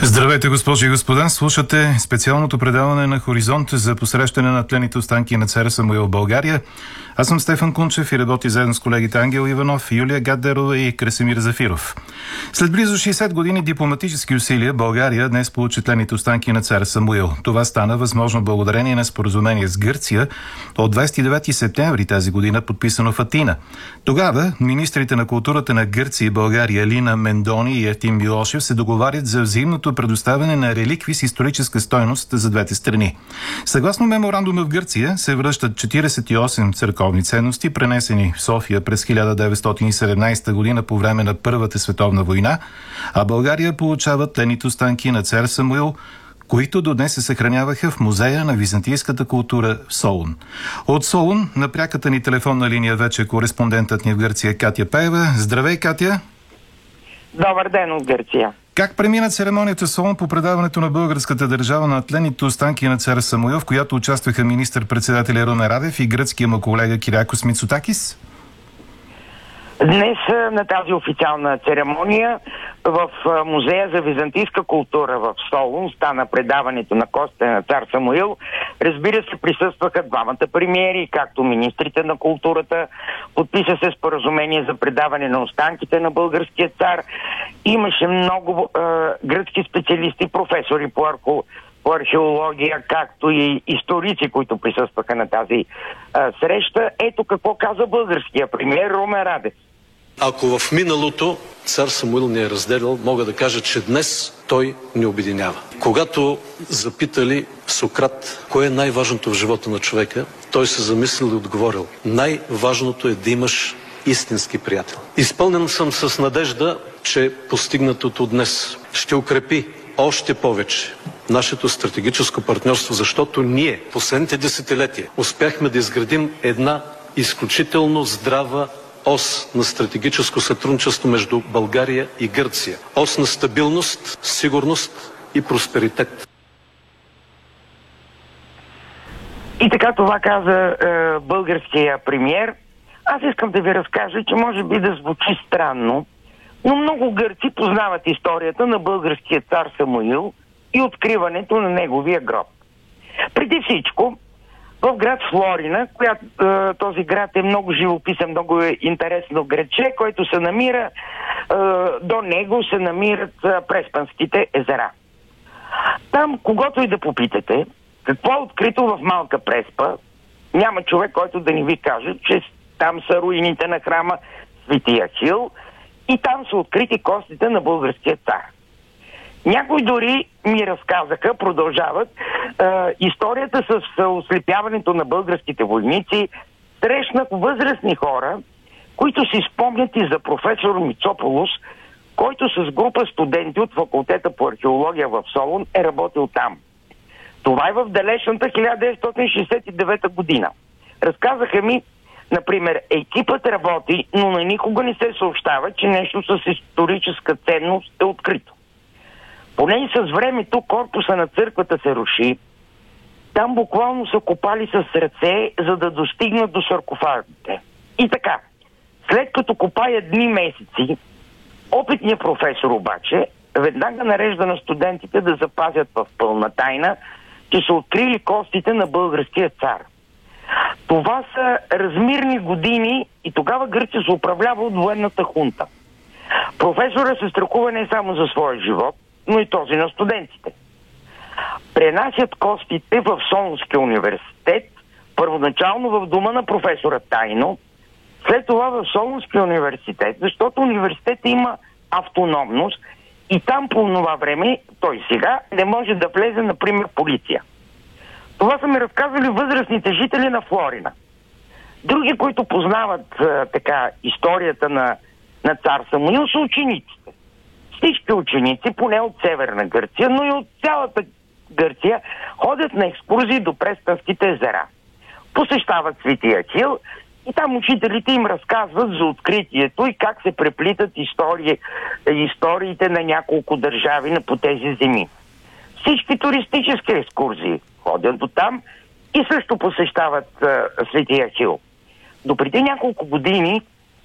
Здравейте, госпожи и господа! Слушате специалното предаване на Хоризонт за посрещане на тлените останки на цар Самуил в България. Аз съм Стефан Кунчев и работя заедно с колегите Ангел Иванов, Юлия Гаддерова и Красимир Зафиров. След близо 60 години дипломатически усилия, България днес получи тлените останки на цар Самуил. Това стана възможно благодарение на споразумение с Гърция от 29 септември тази година, подписано в Атина. Тогава министрите на културата на Гърция и България Лина Мендони и Евтим Милошев се договарят за взаимното предоставяне на реликви с историческа стойност за двете страни. Съгласно меморандума в Гърция се връщат 48 църковни ценности, пренесени в София през 1917 година по време на Първата световна война, а България получава тлените останки на цар Самуил, които до днес се съхраняваха в Музея на византийската култура в Солун. От Солун на пряката ни телефонна линия вече кореспондентът ни в Гърция Катя Пеева. Здравей, Катя! Добър ден от Гърция. Как премина церемонията в Солун по предаването на българската държава на тлените останки на цар Самуил, в която участваха министър-председателя Румен Радев и гръцкия му колега Кирякос Мицотакис? Днес на тази официална церемония в Музея за византийска култура в Солун стана предаването на костите на цар Самуил. Разбира се, присъстваха двамата премиери, както министрите на културата. Подписа се споразумение за предаване на останките на българския цар. Имаше много гръцки специалисти, професори по археология, както и историци, които присъстваха на тази среща. Ето какво каза българския премиер Румен Радев. Ако в миналото цар Самуил ни е разделял, мога да кажа, че днес той ни обединява. Когато запитали Сократ, кое е най-важното в живота на човека, той се замислил и отговорил: най-важното е да имаш истински приятел. Изпълнен съм с надежда, че постигнатото днес ще укрепи още повече нашето стратегическо партньорство, защото ние последните десетилетия успяхме да изградим една изключително здрава ос на стратегическо сътрудничество между България и Гърция. Ос на стабилност, сигурност и просперитет. И така това каза българския премиер. Аз искам да ви разкажа, че може би да звучи странно, но много гърци познават историята на българския цар Самуил и откриването на неговия гроб. Преди всичко, в град Флорина, този град е много живописен, много е интересно градче, който се намира, до него се намират Преспанските езера. Там, когато и да попитате, какво е открито в Малка Преспа, няма човек, който да ни ви каже, че там са руините на храма Свети Ахил и там са открити костите на българския цар. Някои дори ми разказаха, продължават, историята с ослепяването на българските войници. Срещнах възрастни хора, които си спомнят и за професор Мицополос, който с група студенти от факултета по археология в Солун е работил там. Това е в далечната 1969 година. Разказаха ми, например, екипът работи, но на никога не се съобщава, че нещо с историческа ценност е открито. Поне и с времето корпуса на църквата се руши. Там буквално са копали с ръце, за да достигнат до саркофагите. И така, след като копаят дни месеци, опитният професор обаче веднага нарежда на студентите да запазят в пълна тайна, че са открили костите на българския цар. Това са размирни години и тогава Гърция се управлява от военната хунта. Професора се страхува не само за своя живот, но и този на студентите. Пренасят костите в Солунския университет, първоначално в дома на професора тайно, след това в Солунския университет, защото университетът има автономност и там по това време, той сега, не може да влезе, например, полиция. Това са ми разказали възрастните жители на Флорина. Други, които познават историята на цар Самуил, са учениците. Всички ученици, поне от Северна Гърция, но и от цялата Гърция, ходят на екскурзии до Преспанските езера. Посещават Свети Ахил и там учителите им разказват за откритието и как се преплитат историите на няколко държави по тези земи. Всички туристически екскурзии ходят до там и също посещават Свети Ахил. До преди няколко години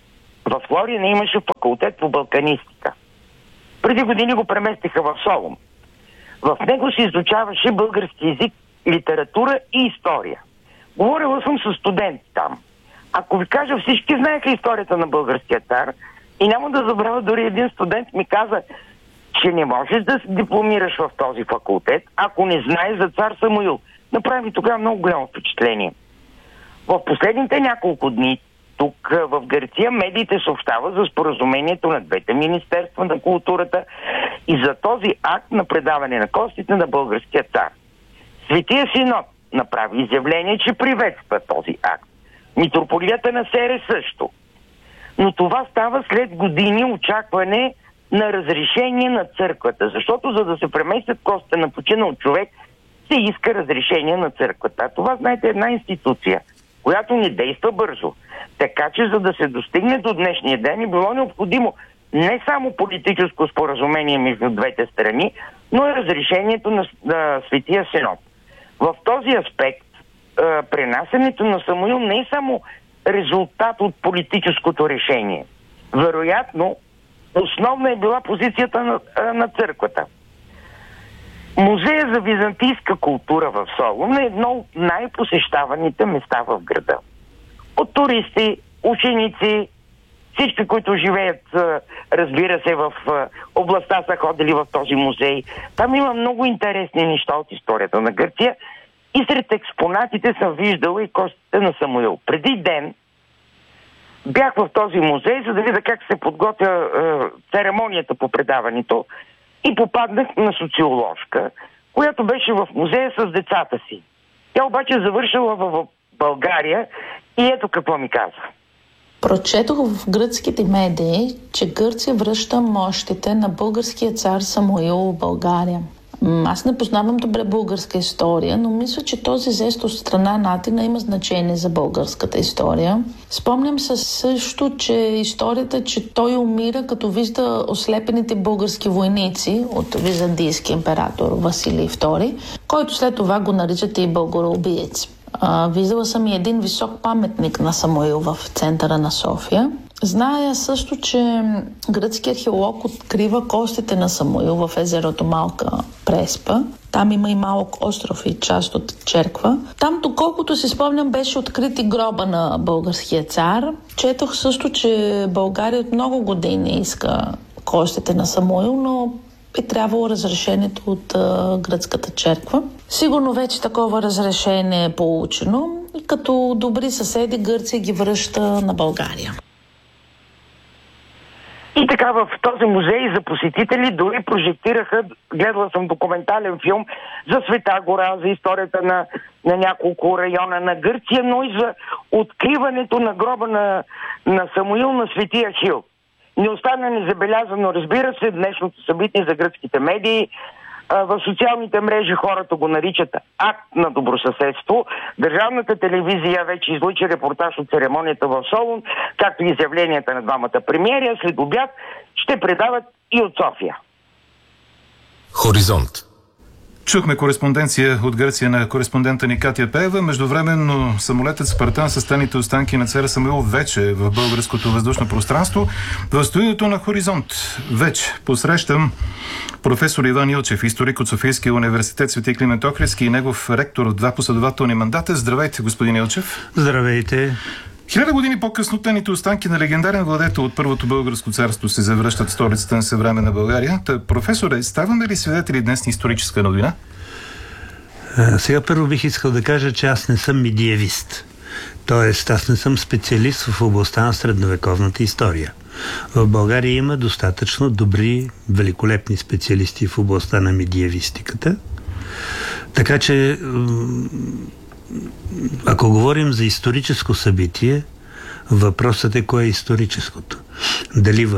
в Флорина имаше факултет по балканистика. Преди години го преместиха в Солун. В него се изучаваше български език, литература и история. Говорила съм с студенти там. Ако ви кажа, всички знаеха историята на българския цар и няма да забравя, дори един студент ми каза, че не можеш да се дипломираш в този факултет, ако не знаеш за цар Самуил. Направи тогава много голямо впечатление. В последните няколко дни тук в Гърция медиите съобщава за споразумението на двете министерства на културата и за този акт на предаване на костите на българския цар. Светия Синод направи изявление, че приветства този акт. Митрополията на Сере също. Но това става след години очакване на разрешение на църквата, защото за да се преместят костите на починал човек, се иска разрешение на църквата. А това, знаете, е една институция, която не действа бързо. Така че, за да се достигне до днешния ден, е било необходимо не само политическо споразумение между двете страни, но и разрешението на Светия Синод. В този аспект, пренасенето на Самуил не е само резултат от политическото решение. Вероятно, основна е била позицията на църквата. Музея за византийска култура в Солун е едно от най-посещаваните места в града. От туристи, ученици, всички, които живеят, разбира се, в областта, са ходили в този музей. Там има много интересни неща от историята на Гърция и сред експонатите съм виждала и костите на Самуил. Преди ден бях в този музей, за да видя как се подготвя церемонията по предаването и попаднах на социоложка, която беше в музея с децата си. Тя обаче завършила в България и ето какво ми каза. Прочетох в гръцките медии, че Гърция връща мощите на българския цар Самуил в България. Аз не познавам добре българска история, но мисля, че този жест от страна на Атина има значение за българската история. Спомням се също, че историята, че той умира, като вижда ослепените български войници от византийски император Василий II, който след това го наричат и българоубиец. Виждала съм и един висок паметник на Самуил в центъра на София. Зная също, че гръцки археолог открива костите на Самуил в езерото Малка Преспа. Там има и малък остров и част от черква. Там, доколкото си спомням, беше открит и гроба на българския цар. Четох също, че България от много години иска костите на Самуил, но би трябвало разрешението от гръцката черква. Сигурно вече такова разрешение е получено и като добри съседи Гърция ги връща на България. И така в този музей за посетители дори прожектираха, гледала съм документален филм за Света гора, за историята на няколко района на Гърция, но и за откриването на гроба на Самуил на Светия Хил. Не остана незабелязано, разбира се, днешното събитие за гръцките медии. В социалните мрежи хората го наричат акт на добросъседство. Държавната телевизия вече излъчи репортаж от церемонията в Солун, както и изявленията на двамата премиери, а след обяд ще предават и от София. Хоризонт. Чухме кореспонденция от Гърция на кореспондента ни Катя Пеева. Междувременно самолетът Спартан с тайните останки на цар Самуил вече е в българското въздушно пространство. В студиото на Хоризонт вече посрещам професор Иван Илчев, историк от Софийския университет Свети Климент Охридски и негов ректор от 2 последователни мандата. Здравейте, господин Илчев. Здравейте. 1000 години по-късно тайните останки на легендарен владетел от Първото българско царство се завръщат в столицата на съвременна България. Професоре, ставаме ли свидетели днес на историческа новина? Сега първо бих искал да кажа, че аз не съм медиевист. Тоест, аз не съм специалист в областта на средновековната история. В България има достатъчно добри, великолепни специалисти в областта на медиевистиката. Така че ако говорим за историческо събитие, въпросът е кое е историческото. Дали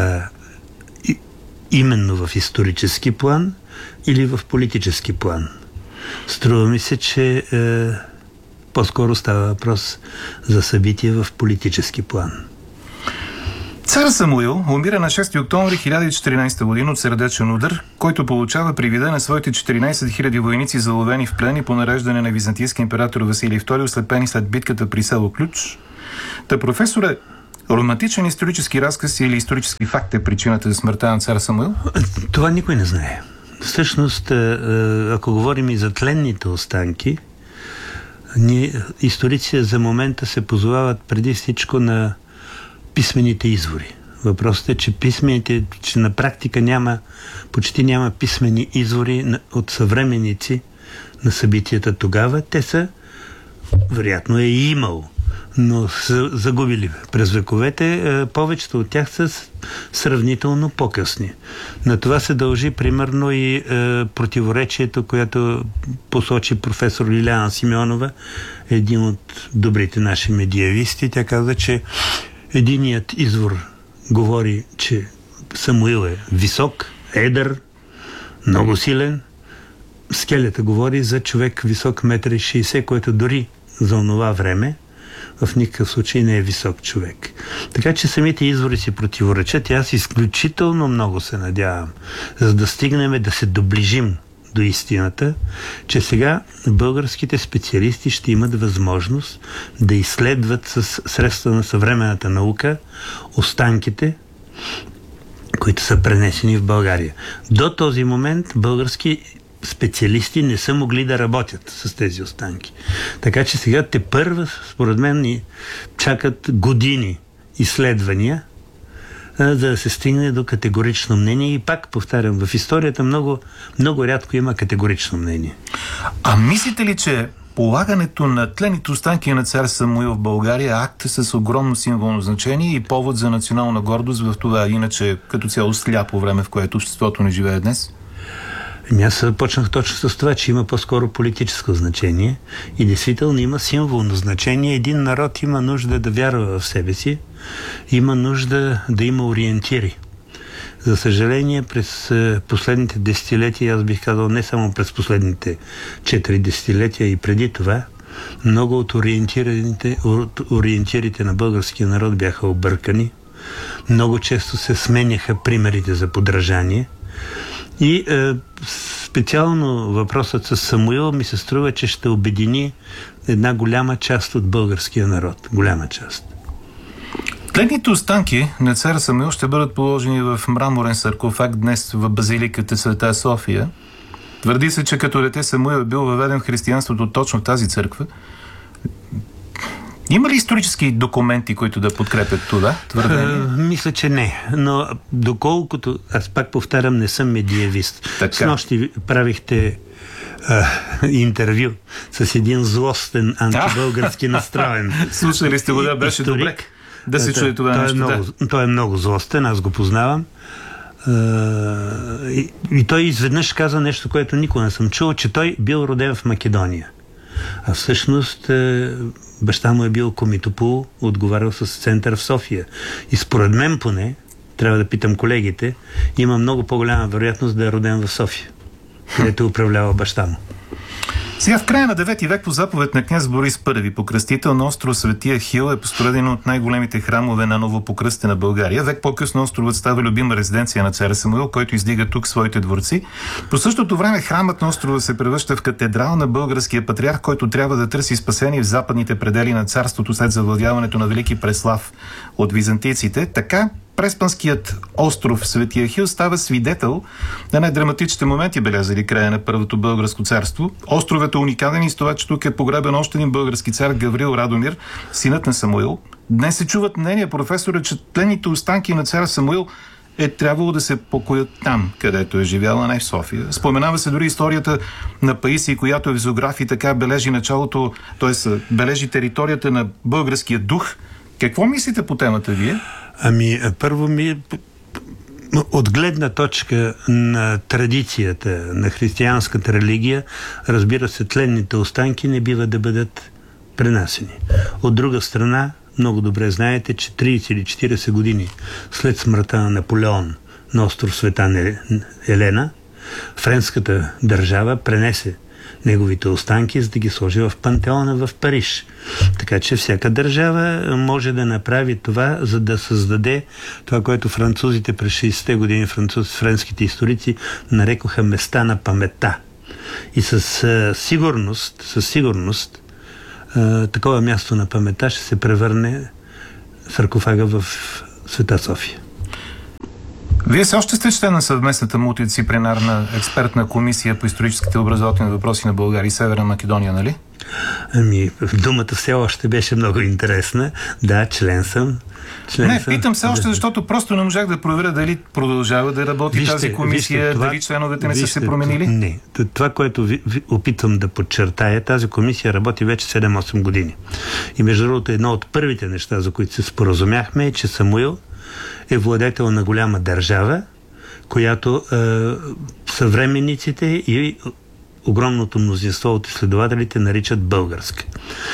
именно в исторически план или в политически план. Струва ми се, че по-скоро става въпрос за събитие в политически план. Цар Самуил умира на 6 октомври 1014 година от сърдечен удар, който получава при вида на своите 14 000 войници, заловени в плен и по нареждане на византийски император Василий II, ослепени след битката при село Ключ. Та, професоре, романтичен исторически разказ или исторически факт е причината за смъртта на цар Самуил? Това никой не знае. Всъщност, ако говорим и за тленните останки, историци за момента се позовават преди всичко на писмените извори. Въпросът е, че на практика почти няма писмени извори от съвременници на събитията тогава. Те са, вероятно е и имало, но са загубили през вековете. Повечето от тях са сравнително по-късни. На това се дължи примерно и противоречието, което посочи професор Лиляна Симеонова, един от добрите наши медиевисти. Тя каза, че единият извор говори, че Самуил е висок, едър, много силен. Скелета говори за човек висок 1,60 м, който дори за онова време в никакъв случай не е висок човек. Така че самите извори си противоречат и аз изключително много се надявам, за да стигнем да се доближим до истината, че сега българските специалисти ще имат възможност да изследват с средства на съвременната наука останките, които са пренесени в България. До този момент български специалисти не са могли да работят с тези останки. Така че сега тепърва, според мен, ни чакат години изследвания, за да се стигне до категорично мнение. И пак повтарям, в историята много, много рядко има категорично мнение. А мислите ли, че полагането на тлените останки на цар Самуил в България е акт с огромно символно значение и повод за национална гордост в това, иначе като цяло сляпо време, в което обществото ни живее днес? Аз започнах точно с това, че има по-скоро политическо значение и действително има символно значение. Един народ има нужда да вярва в себе си, има нужда да има ориентири. За съжаление, през последните десетилетия, аз бих казал не само през последните 4 десетилетия и преди това, много от ориентирите на българския народ бяха объркани. Много често се сменяха примерите за подражание. И специално въпросът с Самуил ми се струва, че ще обедини една голяма част от българския народ. Голяма част. Тленните останки на цар Самуил ще бъдат положени в мраморен саркофаг днес в базиликата Света София. Твърди се, че като дете Самуил е бил въведен в християнството точно в тази църква. Има ли исторически документи, които да подкрепят това твърдение? Мисля, че не. Но доколкото, аз пак повтарям, не съм медиевист. Снощи правихте интервю с един злостен антибългарски настроен. Слушали сте го, да, беше добре да се чуе това нещо. Той е много злостен, аз го познавам. И той изведнъж каза нещо, което никога не съм чул, че той бил роден в Македония. А всъщност баща му е бил комитопол, отговарял с център в София. И според мен поне, трябва да питам колегите, има много по-голяма вероятност да е роден в София, където управлява баща му. Сега в края на 9 век по заповед на княз Борис I, покръстител на остров Свети Ахил, е построен от най-големите храмове на новопокръстена България. Век по-късно островът става любима резиденция на царя Самуил, който издига тук своите дворци. По същото време храмът на острова се превръща в катедрал на българския патриарх, който трябва да търси спасение в западните предели на царството след завладяването на Велики Преслав от византийците. Така Преспанският остров Свети Ахил става свидетел на най-драматичните моменти, белязали края на Първото българско царство. Островът е уникален и с това, че тук е погребен още един български цар Гаврил Радомир, синът на Самуил. Днес се чуват мнения, професора, че тленните останки на цар Самуил е трябвало да се покоят там, където е живяла, не в София. Споменава се дори историята на Паисий, която в изографии така бележи началото, т.е. бележи територията на българския дух. Какво мислите по темата вие? Първо от гледна точка на традицията, на християнската религия, разбира се, тленните останки не бива да бъдат пренасени. От друга страна, много добре знаете, че 30 или 40 години след смъртта на Наполеон на остров Света Елена, френската държава пренесе неговите останки, за да ги сложи в пантеона в Париж. Така че всяка държава може да направи това, за да създаде това, което французите през 60-те години, френските историци нарекоха места на паметта. И със сигурност такова място на паметта ще се превърне саркофага в Света София. Вие все още сте член на съвместната мултидисциплинарна експертна комисия по историческите образователни въпроси на България и Северна Македония, нали? Ами, думата все още беше много интересна. Да, член съм. Питам се още, защото просто не можах да проверя дали продължава да работи тази комисия, дали членовете не са се променили. Не. Това, което опитвам да подчертая, тази комисия работи вече 7-8 години. И между другото, едно от първите неща, за които се споразумяхме, е, че Самуил е владетел на голяма държава, която съвременниците и огромното мнозинство от изследователите наричат българска.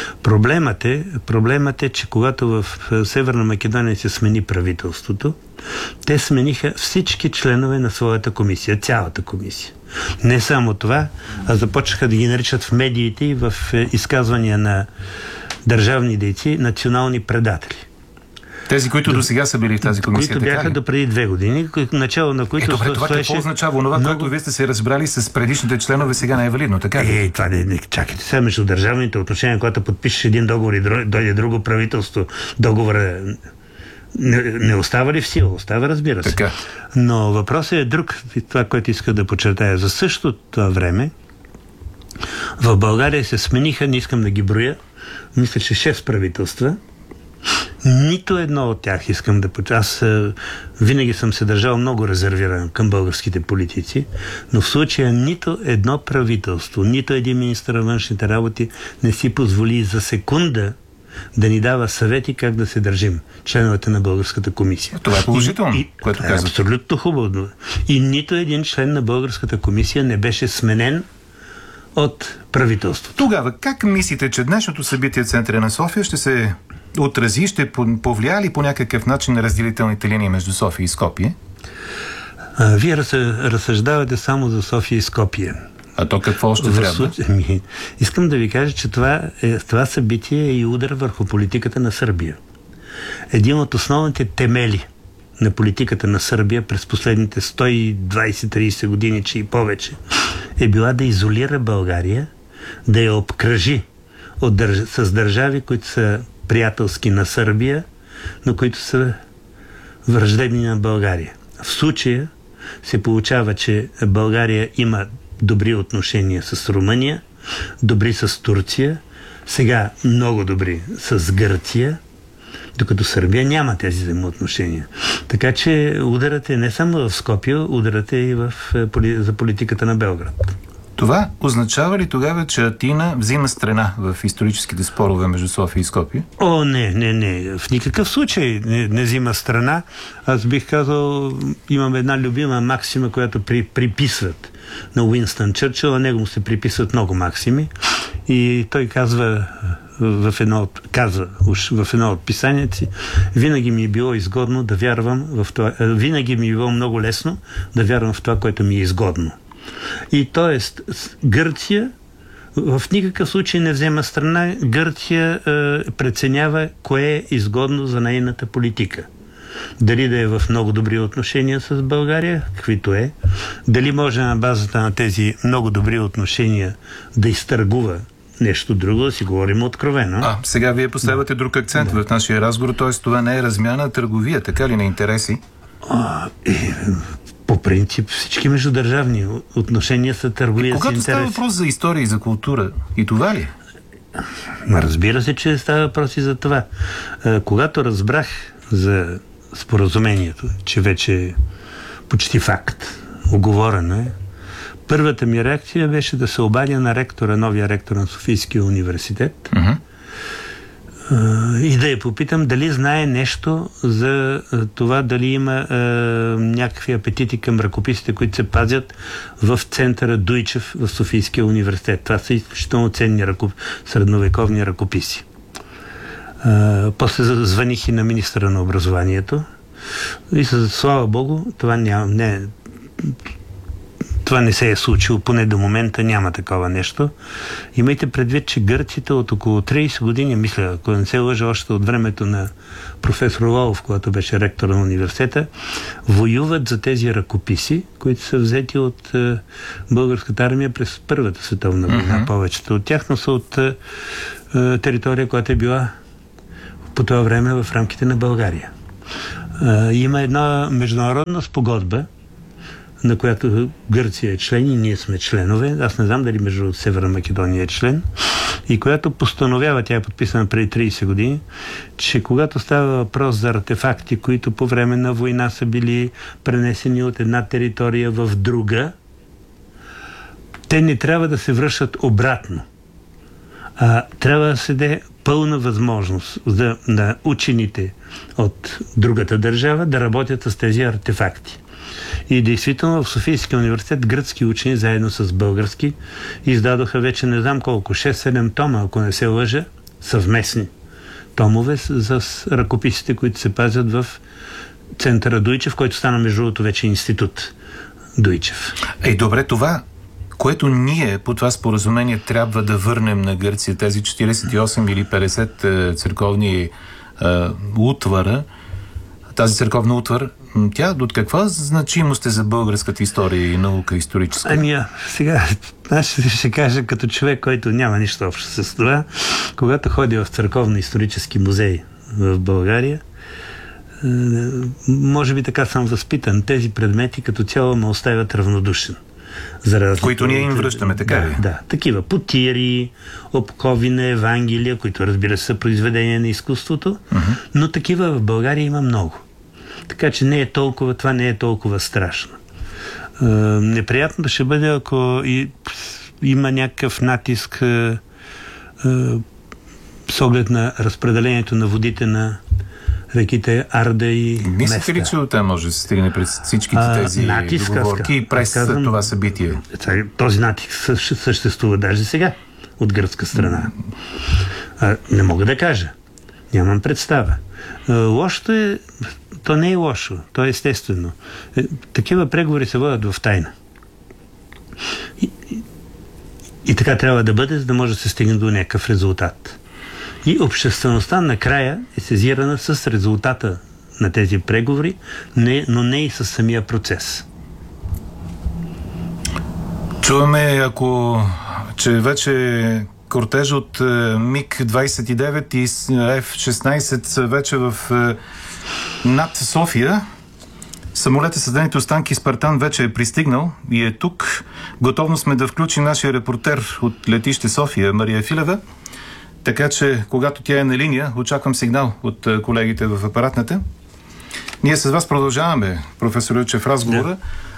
Проблемът е, че когато в Северна Македония се смени правителството, те смениха всички членове на своята комисия, цялата комисия. Не само това, а започнаха да ги наричат в медиите и в изказвания на държавни дейци национални предатели. Тези, които до сега са били в тази комисия, които бяха до преди 2 години, начало на които добре, това какво означава? Онова, което вие сте се разбрали с предишните членове, сега не е валидно, така ли? Това чакайте сега, между държавните отношения, когато подпишеш един договор и дойде друго правителство, договора не остава ли в сила? Остава, разбира се. Така. Но въпросът е друг, това, което иска да подчертая. За същото това време в България се смениха, не искам да ги броя, мисля, че 6 правителства. Нито едно от тях искам да почуя. Аз винаги съм се държал много резервиран към българските политици, но в случая нито едно правителство, нито един министър на външните работи не си позволи за секунда да ни дава съвети как да се държим, членовете на Българската комисия. Това е положително, което казвате. Абсолютно хубаво. И нито един член на Българската комисия не беше сменен от правителството. Тогава, как мислите, че днешното събитие в центъра на София ще се отрази, ще повлияе ли по някакъв начин на разделителните линии между София и Скопие? Вие разсъждавате само за София и Скопие. А то какво още трябва? Искам да ви кажа, че това събитие е и удар върху политиката на Сърбия. Един от основните темели на политиката на Сърбия през последните 120-30 години, че и повече, е била да изолира България, да я обкръжи с държави, които са приятелски на Сърбия, но които са враждебни на България. В случая се получава, че България има добри отношения с Румъния, добри с Турция, сега много добри с Гърция, докато Сърбия няма тези взаимоотношения. Така че ударът е не само в Скопие, ударът е и за политиката на Белград. Това означава ли тогава, че Атина взима страна в историческите спорове между София и Скопие? О, не. В никакъв случай не взима страна. Аз бих казал, имам една любима максима, която приписват на Уинстън Чърчил, а него му се приписват много максими. И той казва в едно от писанията си: винаги ми е било изгодно да вярвам в това, винаги ми е било много лесно да вярвам в това, което ми е изгодно. И т.е. Гърция в никакъв случай не взема страна. Гърция преценява кое е изгодно за нейната политика. Дали да е в много добри отношения с България, каквито е, дали може на базата на тези много добри отношения да изтъргува нещо друго, да си говорим откровено. Сега вие поставяте друг акцент в нашия разговор, т.е. това не е размяна, а търговия, така ли, на интереси? По принцип всички междудържавни отношения са търговия с интерес. Когато става въпрос за история и за култура, и това ли? Разбира се, че става въпрос и за това. Когато разбрах за споразумението, че вече е почти факт, уговорено е, първата ми реакция беше да се обадя на новия ректор на Софийския университет, и да я попитам дали знае нещо за това, дали има някакви апетити към ръкописите, които се пазят в центъра Дуйчев в Софийския университет. Това са изключително ценни средновековни ръкописи. После звъних и на министъра на образованието и слава Богу, това не се е случило, поне до момента няма такова нещо. Имайте предвид, че гърците от около 30 години, мисля, ако не се лъжа, още от времето на професор Лолов, когато беше ректор на университета, воюват за тези ръкописи, които са взети от българската армия през Първата световна война. Повечето от тях, но са от територия, която е била по това време в рамките на България. Има една международна спогодба, на която Гърция е член и ние сме членове. Аз не знам дали между Северна Македония е член. И която постановява, тя е подписана преди 30 години, че когато става въпрос за артефакти, които по време на война са били пренесени от една територия в друга, те не трябва да се връщат обратно. Трябва да се даде пълна възможност на учените от другата държава да работят с тези артефакти. И действително в Софийския университет гръцки учени, заедно с български, издадоха вече не знам колко, 6-7 тома, ако не се лъжа, съвместни томове с ръкописите, които се пазят в центъра Дуйчев, който стана между другото вече институт Дуйчев. Добре, това, което ние по това споразумение трябва да върнем на Гърция, тези 48 или 50 църковни утвара, тази църковна утвар, тя от каква значимост е за българската история и наука историческа? Сега аз ще кажа като човек, който няма нищо общо с това. Когато ходя в църковно-исторически музей в България, може би така съм възпитан. Тези предмети като цяло ме оставят равнодушен. Които ние им връщаме, така ли? Да, такива потири, обкови на Евангелия, които разбира се са произведения на изкуството, но такива в България има много. Така че това не е толкова страшно. Неприятно ще бъде, ако има някакъв натиск с оглед на разпределението на водите на реките Арда и Места. Мислите ли, че оттам може да се стигне през всичките тези договорки и през това събитие? Този натиск съществува даже сега от гръцка страна. Не мога да кажа. Нямам представа. Лошото е, то не е лошо, то е естествено. Такива преговори се водят в тайна. И така трябва да бъде, за да може да се стигне до някакъв резултат. И обществеността накрая е сезирана с резултата на тези преговори, но не и с самия процес. Чуваме, че вече кортеж от МиГ-29 и F-16 са вече над София. Самолетът с съдените останки Спартан вече е пристигнал и е тук. Готовно сме да включим нашия репортер от летище София, Мария Филева. Така че, когато тя е на линия, очаквам сигнал от колегите в апаратната. Ние с вас продължаваме, професор Илчев, разговора.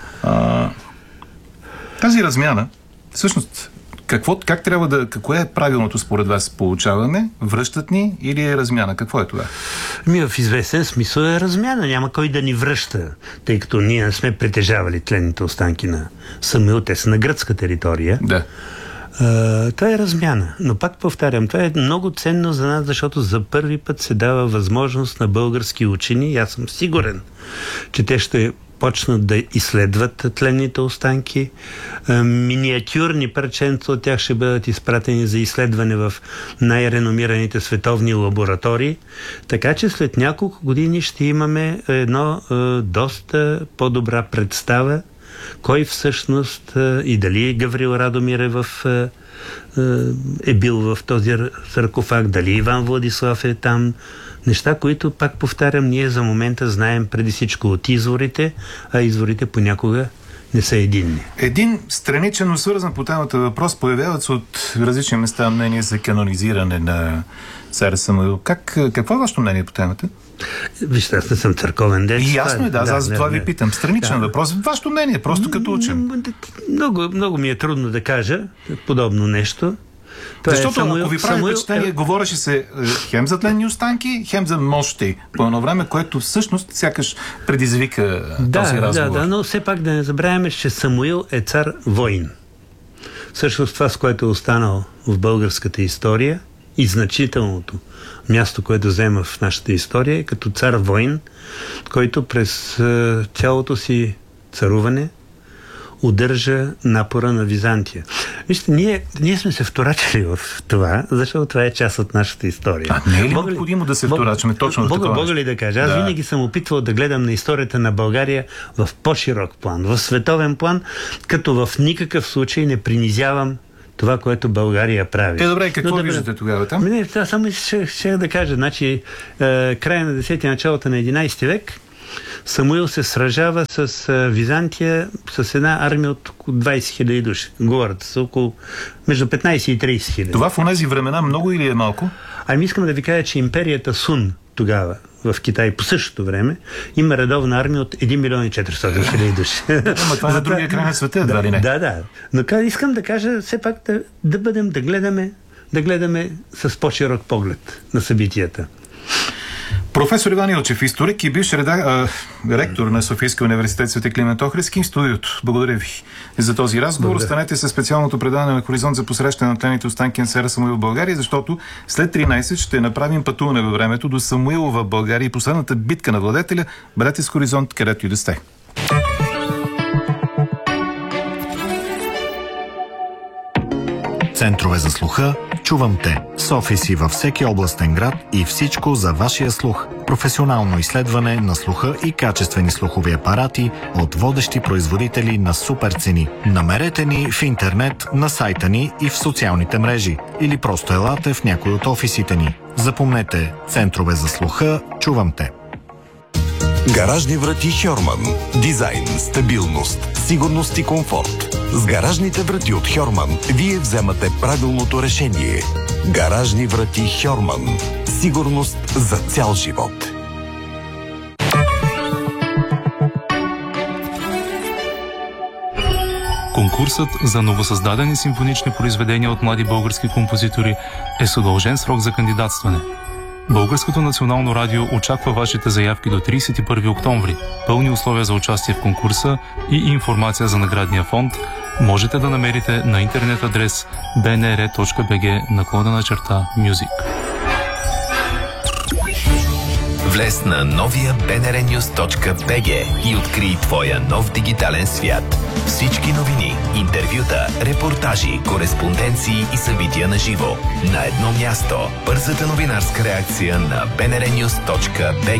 Тази размяна, всъщност, какво е правилното според вас? Получаваме, връщат ни или е размяна? Какво е това? В известен смисъл е размяна. Няма кой да ни връща, тъй като ние не сме притежавали тленните останки на Самуил, те са на гръцка територия. Да. Това е размяна. Но пак повтарям, това е много ценно за нас, защото за първи път се дава възможност на български учени, и аз съм сигурен, че те ще почнат да изследват тленните останки. Миниатюрни парченца от тях ще бъдат изпратени за изследване в най-реномираните световни лаборатории. Така че след няколко години ще имаме доста по-добра представа кой всъщност и дали Гаврил Радомир е бил в този саркофаг, дали Иван Владислав е там. Неща, които, пак повтарям, ние за момента знаем преди всичко от изворите, а изворите понякога не са единни. Един страничен, но свързан по темата въпрос, появяват се от различни места мнения за канонизиране на цар Самуил. Какво е вашето мнение по темата? Вижте, аз не съм църковен деец. И ясно е, аз за това ви питам. Страничен въпрос. Вашето мнение, просто като учен. Много ми е трудно да кажа подобно нещо. Защото ако ви прави впечатление, говореше се хем за тленни останки, хем за мощи по едно време, което всъщност сякаш предизвика този разговор. Да, но все пак да не забравяме, че Самуил е цар воин. Всъщност това, с което е останал в българската история и значителното място, което взема в нашата история, е като цар воин, който през цялото си царуване удържа напора на Византия. Вижте, ние сме се вторачили в това, защото това е част от нашата история. Не е ли необходимо да се вторачваме точно в такова? Мога ли да кажа? Аз винаги съм опитвал да гледам на историята на България в по-широк план, в световен план, като в никакъв случай не принизявам това, което България прави. Добре, какво виждате тогава там? Само ще да кажа. Значи, края на 10-ти, началото на 11 век Самуил се сражава с Византия с една армия от около 20 000 души. Говорят са около между 15 и 30 000. Това в онези времена много или е малко? Ами искам да ви кажа, че империята Сун тогава в Китай по същото време има редовна армия от 1 милион и 400 хиляди души. Ама това е на другия край на света, едва ли не? Да. Но искам да кажа, все пак да гледаме с по-широк поглед на събитията. Професор Иван Илчев, историк и бивш ректор на Софийския университет Св. Климент Охридски, студиото. Благодаря ви за този разговор. Останете със специалното предаване на Хоризонт за посрещане на тлените останки на царя Самуил в България, защото след 13 ще направим пътуване във времето до Самуилова България и последната битка на владетеля. Бъдете с Хоризонт, където и да сте. Центрове за слуха "Чувам те" с офиси във всеки областен град и всичко за вашия слух. Професионално изследване на слуха и качествени слухови апарати от водещи производители на супер цени. Намерете ни в интернет, на сайта ни и в социалните мрежи. Или просто елате в някой от офисите ни. Запомнете, центрове за слуха "Чувам те". Гаражни врати Хьорман. Дизайн, стабилност, сигурност и комфорт. С гаражните врати от Хьорман вие вземате правилното решение. Гаражни врати Хьорман. Сигурност за цял живот. Конкурсът за новосъздадени симфонични произведения от млади български композитори е с удължен срок за кандидатстване. Българското национално радио очаква вашите заявки до 31 октомври. Пълни условия за участие в конкурса и информация за наградния фонд можете да намерите на интернет адрес bnr.bg/music. Влез на новия bnrnews.bg и открий твоя нов дигитален свят. Всички новини, интервюта, репортажи, кореспонденции и събития на живо. На едно място. Бързата новинарска реакция на bnrnews.bg.